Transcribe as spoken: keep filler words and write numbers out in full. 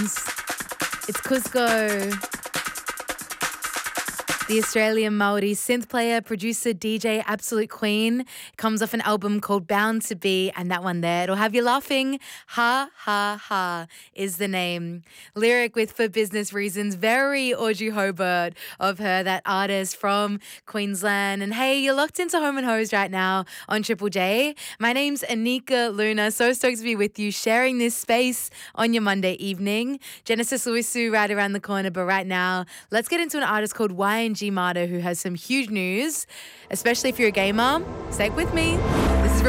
It's Cusco, the Australian Maori synth player, producer, D J, absolute queen. Comes off an album called Bound to Be, and that one there, it'll have you laughing. Ha, ha, ha is the name. Lyric with For Business Reasons, very Audrey Hobart of her, that artist from Queensland. And hey, you're locked into Home and Hose right now on Triple J. My name's Anika Luna, so stoked to be with you, sharing this space on your Monday evening. Genesis Lewisu right around the corner, but right now, let's get into an artist called Y N G Mata, who has some huge news, especially if you're a gamer. Stay with me. This is